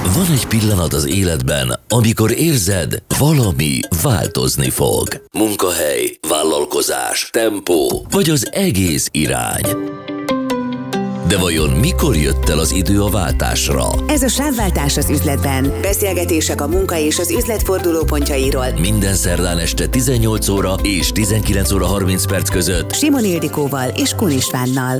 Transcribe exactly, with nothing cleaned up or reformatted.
Van egy pillanat az életben, amikor érzed, valami változni fog. Munkahely, vállalkozás, tempó, vagy az egész irány. De vajon mikor jött el az idő a váltásra? Ez a Sávváltás az üzletben. Beszélgetések a munka és az üzlet fordulópontjairól. Minden szerdán este tizennyolc óra és tizenkilenc óra harminc perc között Simon Ildikóval és Kun Istvánnal.